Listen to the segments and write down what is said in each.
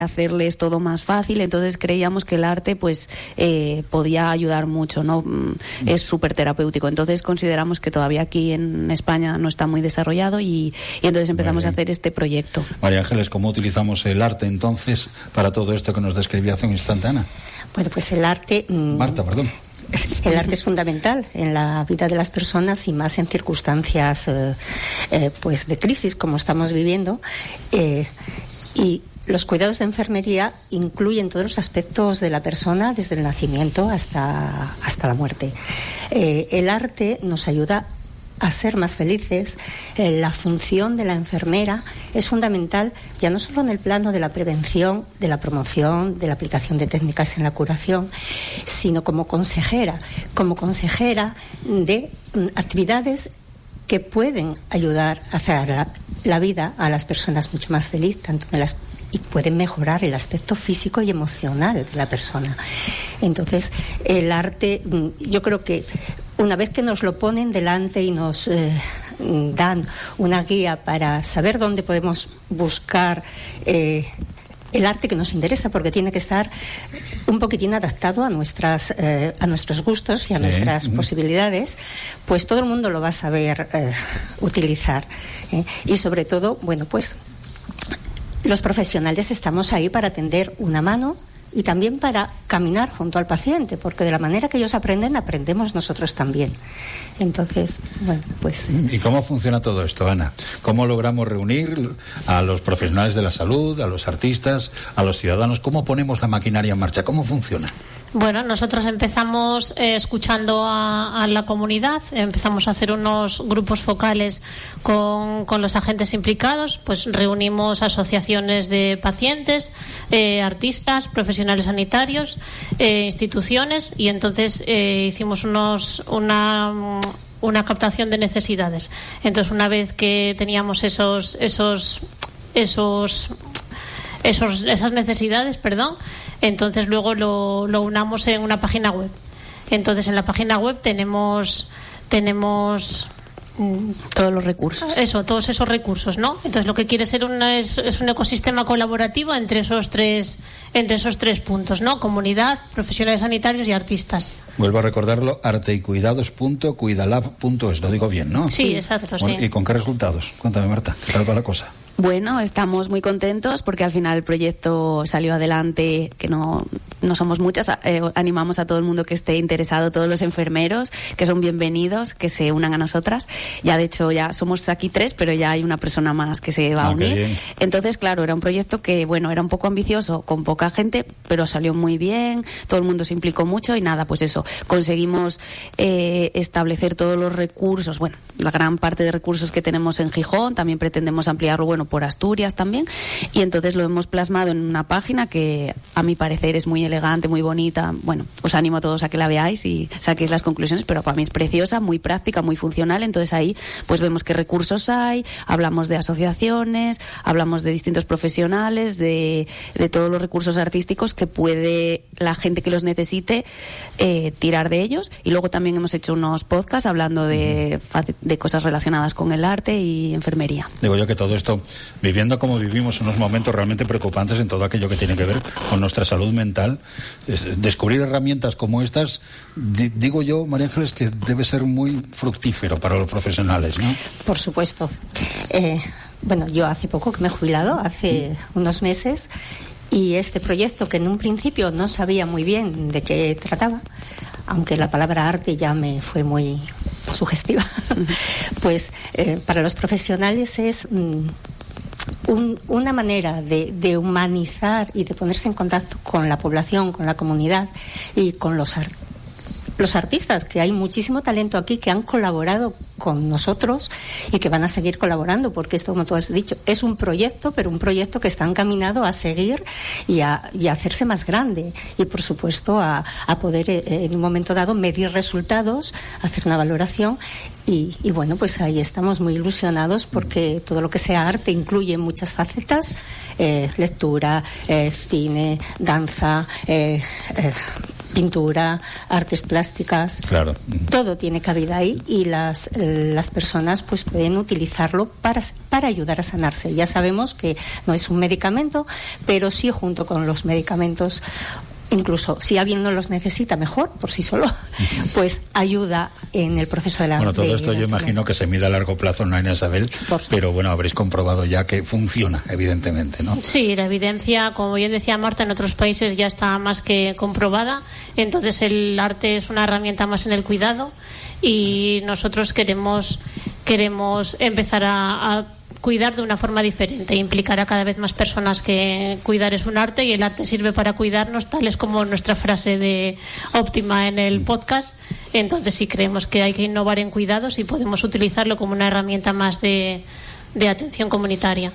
hacerles todo más fácil. Entonces creíamos que el arte pues podía ayudar mucho, ¿no? Es súper terapéutico. Entonces consideramos que todavía aquí en España no está muy desarrollado y entonces empezamos a hacer este proyecto. María Ángeles, ¿cómo utilizamos el arte entonces para todo esto que nos describía hace un instante Ana? Bueno, pues el arte... Marta, perdón. El arte es fundamental en la vida de las personas y más en circunstancias pues de crisis como estamos viviendo, y los cuidados de enfermería incluyen todos los aspectos de la persona desde el nacimiento hasta la muerte. El arte nos ayuda a ser más felices. La función de la enfermera es fundamental, ya no solo en el plano de la prevención, de la promoción, de la aplicación de técnicas en la curación, sino como consejera de actividades que pueden ayudar a hacer la vida a las personas mucho más feliz, y pueden mejorar el aspecto físico y emocional de la persona. Entonces, el arte, yo creo que una vez que nos lo ponen delante y nos dan una guía para saber dónde podemos buscar el arte que nos interesa, porque tiene que estar un poquitín adaptado a nuestros gustos y a nuestras posibilidades, pues todo el mundo lo va a saber utilizar. Y sobre todo, bueno, pues los profesionales estamos ahí para tender una mano y también para caminar junto al paciente, porque de la manera que ellos aprenden, aprendemos nosotros también. Entonces, bueno, pues... ¿Y cómo funciona todo esto, Ana? ¿Cómo logramos reunir a los profesionales de la salud, a los artistas, a los ciudadanos? ¿Cómo ponemos la maquinaria en marcha? ¿Cómo funciona? Bueno, nosotros empezamos escuchando a la comunidad, empezamos a hacer unos grupos focales con los agentes implicados, pues reunimos asociaciones de pacientes, artistas, profesionales sanitarios, instituciones, y entonces hicimos una captación de necesidades. Entonces, una vez que teníamos esas necesidades, entonces luego lo unamos en una página web. Entonces, en la página web tenemos todos los recursos. Todos esos recursos, ¿no? Entonces, lo que quiere ser es un ecosistema colaborativo entre esos tres puntos, ¿no? Comunidad, profesionales sanitarios y artistas. Vuelvo a recordarlo, arteycuidados.cuidalab.es, lo digo bien, ¿no? Sí, exacto, bueno, sí. ¿Y con qué resultados? Cuéntame, Marta, ¿qué tal va la cosa? Bueno, estamos muy contentos porque al final el proyecto salió adelante, que no somos muchas. Animamos a todo el mundo que esté interesado, todos los enfermeros, que son bienvenidos, que se unan a nosotras. Ya, de hecho, ya somos aquí 3, pero ya hay una persona más que se va a unir. Entonces, claro, era un proyecto que, bueno, era un poco ambicioso, con poca gente, pero salió muy bien, todo el mundo se implicó mucho y nada, pues eso, conseguimos establecer todos los recursos, bueno, la gran parte de recursos que tenemos en Gijón, también pretendemos ampliarlo, bueno, por Asturias también, y entonces lo hemos plasmado en una página que a mi parecer es muy elegante, muy bonita. Bueno, os animo a todos a que la veáis y saquéis las conclusiones, pero para mí es preciosa, muy práctica, muy funcional. Entonces ahí pues vemos qué recursos hay, hablamos de asociaciones, hablamos de distintos profesionales, de todos los recursos artísticos que puede la gente que los necesite tirar de ellos, y luego también hemos hecho unos podcasts hablando de cosas relacionadas con el arte y enfermería. Digo yo que todo esto, viviendo como vivimos unos momentos realmente preocupantes en todo aquello que tiene que ver con nuestra salud mental, descubrir herramientas como estas, digo yo, María Ángeles, que debe ser muy fructífero para los profesionales, ¿no? Por supuesto. Bueno, yo hace poco que me he jubilado, hace unos meses, y este proyecto, que en un principio no sabía muy bien de qué trataba, aunque la palabra arte ya me fue muy sugestiva, pues para los profesionales es una manera de humanizar y de ponerse en contacto con la población, con la comunidad y con los artistas, que hay muchísimo talento aquí que han colaborado con nosotros y que van a seguir colaborando, porque esto, como tú has dicho, es un proyecto, pero un proyecto que está encaminado a seguir y a hacerse más grande, y por supuesto a poder en un momento dado medir resultados, hacer una valoración, y bueno, pues ahí estamos muy ilusionados, porque todo lo que sea arte incluye muchas facetas, lectura, cine, danza, pintura, artes plásticas, claro, todo tiene cabida ahí, y las personas pues pueden utilizarlo para ayudar a sanarse. Ya sabemos que no es un medicamento, pero sí, junto con los medicamentos, incluso si alguien no los necesita, mejor por sí solo, pues ayuda en el proceso de la... Bueno, todo esto yo imagino que se mide a largo plazo, ¿no, Ana Isabel? Pero bueno, habréis comprobado ya que funciona, evidentemente, ¿no? Sí, la evidencia, como bien decía Marta, en otros países ya está más que comprobada. Entonces el arte es una herramienta más en el cuidado, y nosotros queremos empezar a cuidar de una forma diferente, implicar a cada vez más personas que cuidar es un arte, y el arte sirve para cuidarnos, tal es como nuestra frase de óptima en el podcast. Entonces sí creemos que hay que innovar en cuidados y podemos utilizarlo como una herramienta más de atención comunitaria.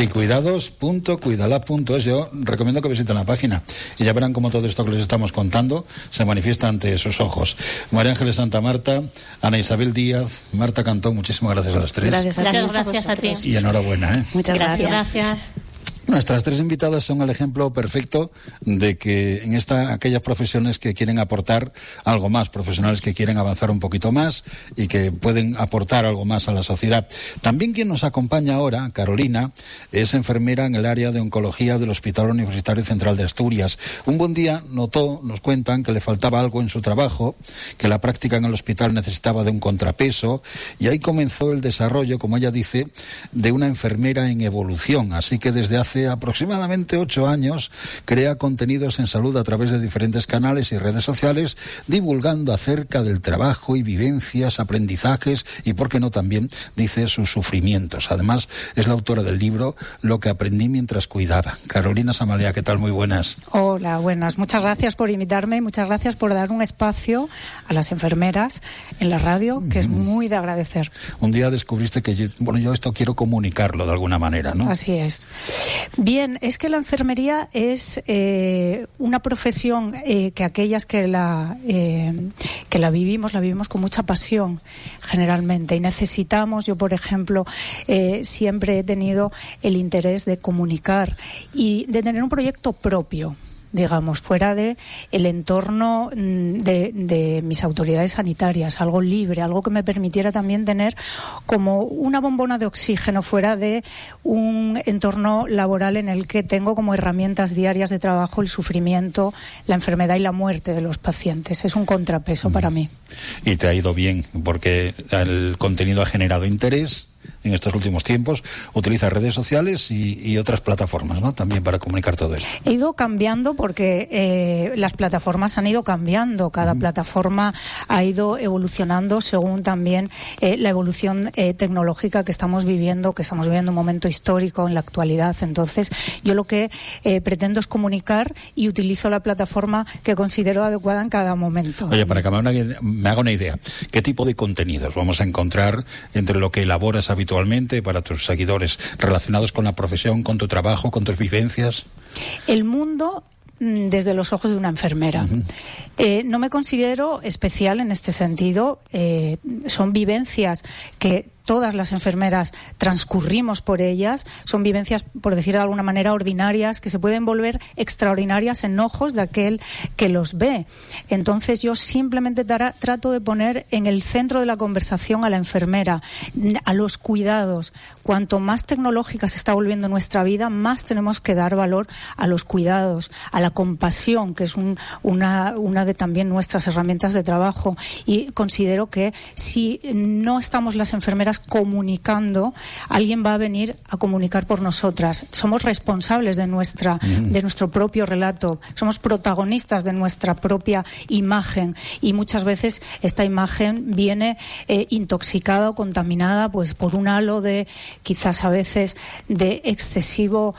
Arteycuidados.cuidala.es. Yo recomiendo que visiten la página y ya verán cómo todo esto que les estamos contando se manifiesta ante sus ojos. María Ángeles Santa Marta, Ana Isabel Díaz, Marta Cantón, muchísimas gracias a las tres. Gracias a ti. Y enhorabuena. Muchas gracias. Gracias. Nuestras tres invitadas son el ejemplo perfecto de que en aquellas profesiones que quieren aportar algo más, profesionales que quieren avanzar un poquito más y que pueden aportar algo más a la sociedad. También quien nos acompaña ahora, Carolina, es enfermera en el área de oncología del Hospital Universitario Central de Asturias. Un buen día notó, nos cuentan, que le faltaba algo en su trabajo, que la práctica en el hospital necesitaba de un contrapeso, y ahí comenzó el desarrollo, como ella dice, de una enfermera en evolución. Así que desde hace aproximadamente 8 años crea contenidos en salud a través de diferentes canales y redes sociales, divulgando acerca del trabajo y vivencias, aprendizajes y, por qué no, también dice sus sufrimientos. Además, es la autora del libro Lo que aprendí mientras cuidaba. Carolina Samalea, ¿qué tal? Muy buenas. Hola, buenas. Muchas gracias por invitarme y muchas gracias por dar un espacio a las enfermeras en la radio, que es muy de agradecer. Un día descubriste que, yo esto quiero comunicarlo de alguna manera, ¿no? Así es. Bien, es que la enfermería es una profesión que aquellas que la vivimos con mucha pasión, generalmente, y necesitamos, yo por ejemplo, siempre he tenido el interés de comunicar y de tener un proyecto propio, digamos, fuera de el entorno de mis autoridades sanitarias, algo libre, algo que me permitiera también tener como una bombona de oxígeno fuera de un entorno laboral en el que tengo como herramientas diarias de trabajo el sufrimiento, la enfermedad y la muerte de los pacientes. Es un contrapeso para mí. Y te ha ido bien, porque el contenido ha generado interés en estos últimos tiempos, utiliza redes sociales y otras plataformas, ¿no? También para comunicar todo esto. He ido cambiando porque las plataformas han ido cambiando, cada plataforma ha ido evolucionando según también la evolución tecnológica que estamos viviendo un momento histórico en la actualidad. Entonces, yo lo que pretendo es comunicar y utilizo la plataforma que considero adecuada en cada momento. Oye, para que me haga una idea, ¿qué tipo de contenidos vamos a encontrar entre lo que elaboras habitualmente para tus seguidores relacionados con la profesión, con tu trabajo, con tus vivencias? El mundo desde los ojos de una enfermera. No me considero especial en este sentido. Son vivencias que todas las enfermeras transcurrimos por ellas, son vivencias, por decir de alguna manera, ordinarias, que se pueden volver extraordinarias en ojos de aquel que los ve. Entonces yo simplemente trato de poner en el centro de la conversación a la enfermera, a los cuidados. Cuanto más tecnológica se está volviendo nuestra vida, más tenemos que dar valor a los cuidados, a la compasión, que es una de también nuestras herramientas de trabajo. Y considero que si no estamos las enfermeras comunicando, alguien va a venir a comunicar por nosotras. Somos responsables de nuestro propio relato, somos protagonistas de nuestra propia imagen, y muchas veces esta imagen viene intoxicada o contaminada pues por un halo de, quizás a veces, de excesivo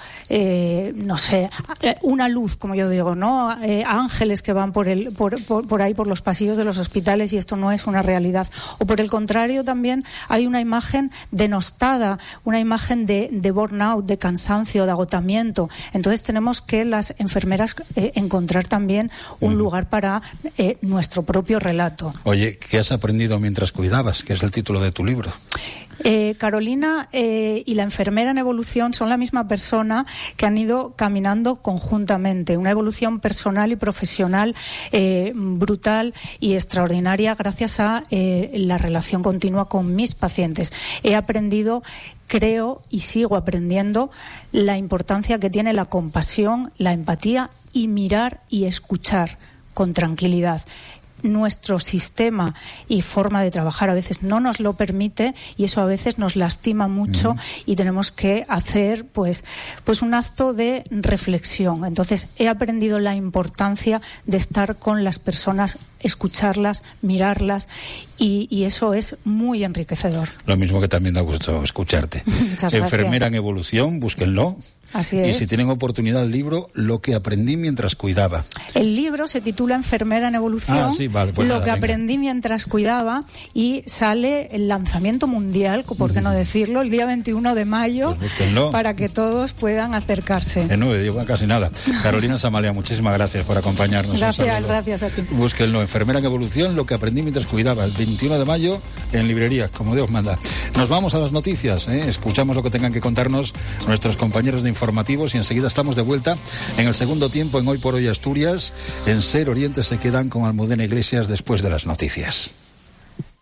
una luz, como yo digo, ¿no? Ángeles que van por ahí por los pasillos de los hospitales, y esto no es una realidad. O por el contrario, también hay una imagen denostada, una imagen de burnout, de cansancio, de agotamiento. Entonces tenemos que las enfermeras encontrar también un lugar para nuestro propio relato. Oye, ¿qué has aprendido mientras cuidabas? Que es el título de tu libro. Carolina y la enfermera en evolución son la misma persona que han ido caminando conjuntamente. Una evolución personal y profesional brutal y extraordinaria gracias a la relación continua con mis pacientes. He aprendido, creo y sigo aprendiendo la importancia que tiene la compasión, la empatía y mirar y escuchar con tranquilidad. Nuestro sistema y forma de trabajar a veces no nos lo permite y eso a veces nos lastima mucho y tenemos que hacer pues un acto de reflexión. Entonces he aprendido la importancia de estar con las personas, escucharlas, mirarlas y eso es muy enriquecedor. Lo mismo que también da gusto escucharte. Muchas Enfermera gracias. en evolución, búsquenlo. Así Y es. si tienen oportunidad, el libro Lo que aprendí mientras cuidaba. El libro se titula Enfermera en evolución. Ah, sí, vale, pues lo nada, que venga. aprendí mientras cuidaba y sale el lanzamiento mundial, por qué no decirlo, el día 21 de mayo Pues búsquenlo. para que todos puedan acercarse. En 9, lleva casi nada. Carolina Samalia, muchísimas gracias por acompañarnos. Un saludo. Gracias a ti. Búsquenlo, Enfermera en evolución, Lo que aprendí mientras cuidaba, el 21 de mayo en librerías, como Dios manda. Nos vamos a las noticias, escuchamos lo que tengan que contarnos nuestros compañeros de informativos y enseguida estamos de vuelta en el segundo tiempo en Hoy por Hoy Asturias. En Ser Oriente se quedan con Almudena Iglesias después de las noticias.